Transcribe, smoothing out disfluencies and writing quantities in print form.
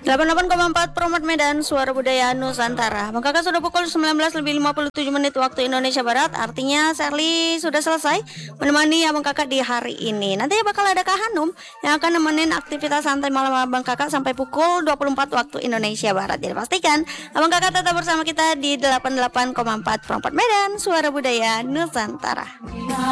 88,4 Promote Medan, Suara Budaya Nusantara. Bang Kakak sudah pukul 19:57 waktu Indonesia Barat. Artinya Sherly sudah selesai menemani Abang Kakak di hari ini. Nanti bakal ada Kak Hanum yang akan nemenin aktivitas santai malam Abang Kakak sampai pukul 24 waktu Indonesia Barat. Jadi pastikan Abang Kakak tetap bersama kita di 88,4 Promote Medan, Suara Budaya Nusantara.